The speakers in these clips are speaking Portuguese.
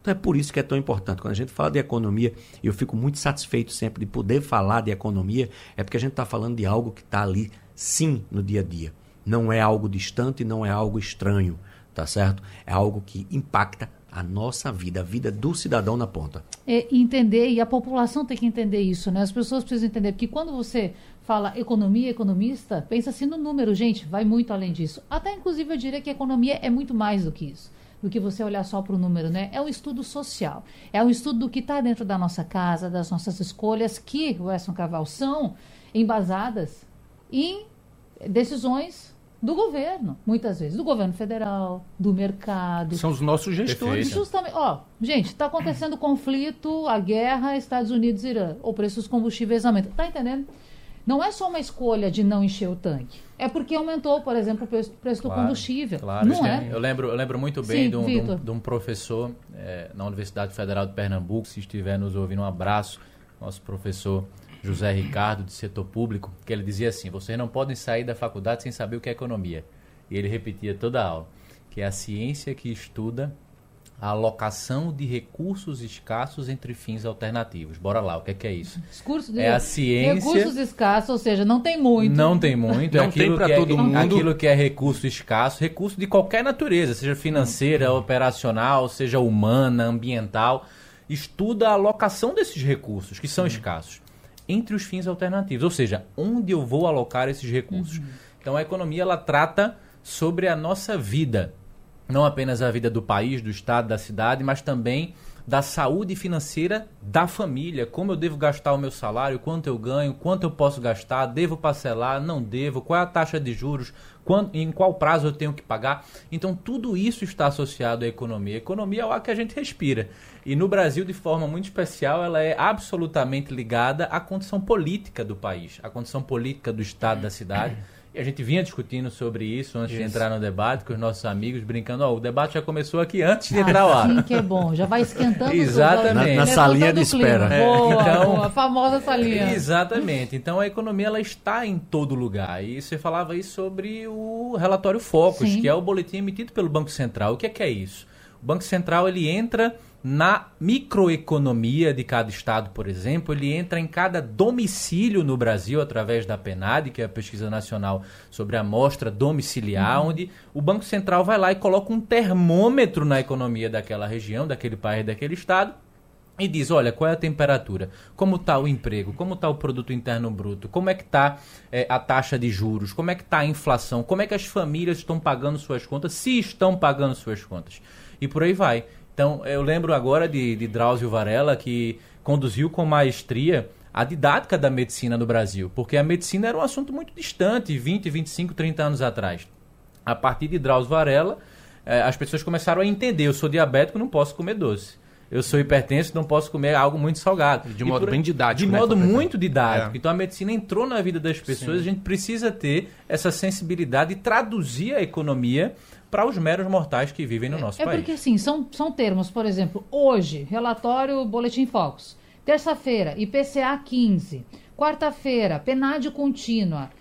Então é por isso que é tão importante. Quando a gente fala de economia, e eu fico muito satisfeito sempre de poder falar de economia, é porque a gente está falando de algo que está ali, sim, no dia a dia. Não é algo distante, não é algo estranho, tá certo? É algo que impacta a nossa vida, a vida do cidadão na ponta. Entender, e a população tem que entender isso, né? As pessoas precisam entender, porque quando você fala economia, economista, pensa assim no número, gente, vai muito além disso. Até, inclusive, eu diria que a economia é muito mais do que isso, do que você olhar só para o número, né? É um estudo social, é um estudo do que está dentro da nossa casa, das nossas escolhas, que, Weston Carvalho, são embasadas em decisões do governo, muitas vezes, do governo federal, do mercado. São os nossos gestores. Justamente, gente, está acontecendo conflito, a guerra, Estados Unidos e Irã, o preço dos combustíveis aumenta. Tá entendendo? Não é só uma escolha de não encher o tanque. É porque aumentou, por exemplo, o preço do combustível. Claro, não é? Eu lembro muito bem Sim, de um professor na Universidade Federal de Pernambuco, se estiver nos ouvindo, um abraço, nosso professor José Ricardo, de setor público, que ele dizia assim: vocês não podem sair da faculdade sem saber o que é economia. E ele repetia toda a aula, que é a ciência que estuda a alocação de recursos escassos entre fins alternativos. Bora lá, o que é isso? É a ciência... Recursos escassos, ou seja, não tem muito. Não tem muito. Não tem para todo mundo. Aquilo que é recurso escasso, recurso de qualquer natureza, seja financeira, operacional, seja humana, ambiental. Estuda a alocação desses recursos, que são escassos, entre os fins alternativos. Ou seja, onde eu vou alocar esses recursos. Então, a economia, ela trata sobre a nossa vida. Não apenas a vida do país, do estado, da cidade, mas também da saúde financeira da família. Como eu devo gastar o meu salário, quanto eu ganho, quanto eu posso gastar, devo parcelar, não devo, qual é a taxa de juros, em qual prazo eu tenho que pagar. Então, tudo isso está associado à economia. A economia é o ar que a gente respira. E no Brasil, de forma muito especial, ela é absolutamente ligada à condição política do país, à condição política do estado, da cidade. E a gente vinha discutindo sobre isso antes de entrar no debate com os nossos amigos, brincando, o debate já começou aqui antes de entrar ao ar. Sim, que é bom, já vai esquentando. Exatamente. Na salinha de espera. Boa, a famosa salinha. Exatamente. Então a economia, ela está em todo lugar. E você falava aí sobre o relatório Focus, que é o boletim emitido pelo Banco Central. O que é isso? O Banco Central, ele entra na microeconomia de cada estado, por exemplo, ele entra em cada domicílio no Brasil através da PNAD, que é a Pesquisa Nacional sobre a Amostra Domiciliar, onde o Banco Central vai lá e coloca um termômetro na economia daquela região, daquele país, daquele estado, e diz, olha, qual é a temperatura, como está o emprego, como está o produto interno bruto, como é que está a taxa de juros, como é que está a inflação, como é que as famílias estão pagando suas contas, se estão pagando suas contas, e por aí vai. Então, eu lembro agora de Drauzio Varela, que conduziu com maestria a didática da medicina no Brasil, porque a medicina era um assunto muito distante, 20, 25, 30 anos atrás. A partir de Drauzio Varela, as pessoas começaram a entender, eu sou diabético, não posso comer doce. Eu sou hipertenso, não posso comer algo muito salgado. De modo bem didático. De modo muito didático. Então, a medicina entrou na vida das pessoas, a gente precisa ter essa sensibilidade e traduzir a economia para os meros mortais que vivem no nosso país. Porque, assim, são termos, por exemplo, hoje, relatório Boletim Focus. Terça-feira, IPCA 15. Quarta-feira, PNAD contínua.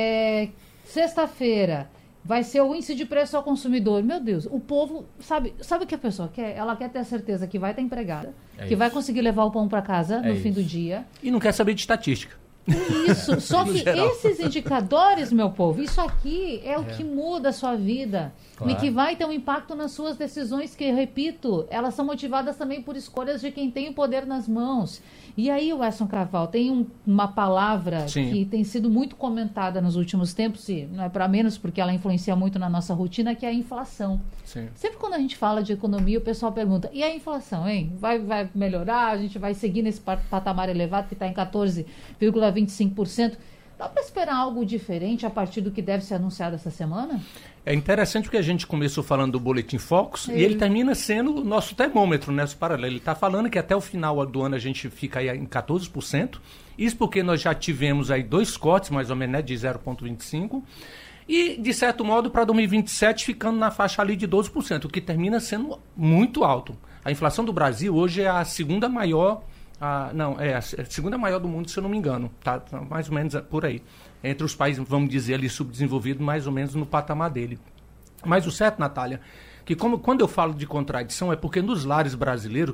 Sexta-feira, vai ser o índice de preço ao consumidor. Meu Deus, o povo, sabe o que a pessoa quer? Ela quer ter a certeza que vai estar empregada, que vai conseguir levar o pão para casa no fim do dia. E não quer saber de estatística. Isso, só que esses indicadores, meu povo, isso aqui é o que muda a sua vida. Claro. E que vai ter um impacto nas suas decisões, que, repito, elas são motivadas também por escolhas de quem tem o poder nas mãos. E aí, Weston Carvalho, tem uma palavra que tem sido muito comentada nos últimos tempos, e não é para menos porque ela influencia muito na nossa rotina, que é a inflação. Sim. Sempre quando a gente fala de economia, o pessoal pergunta, e a inflação, hein? Vai melhorar? A gente vai seguir nesse patamar elevado que está em 14,25%? Dá para esperar algo diferente a partir do que deve ser anunciado essa semana? É interessante porque a gente começou falando do Boletim Focus e ele termina sendo o nosso termômetro, né? Paralelo. Ele está falando que até o final do ano a gente fica aí em 14%. Isso porque nós já tivemos aí 2 cortes, mais ou menos, né, de 0,25%. E, de certo modo, para 2027 ficando na faixa ali de 12%, o que termina sendo muito alto. A inflação do Brasil hoje é a segunda maior... a segunda maior do mundo, se eu não me engano, tá mais ou menos por aí, entre os países, vamos dizer ali, subdesenvolvidos, mais ou menos no patamar dele. Mas o certo, Natália, que quando eu falo de contradição é porque nos lares brasileiros,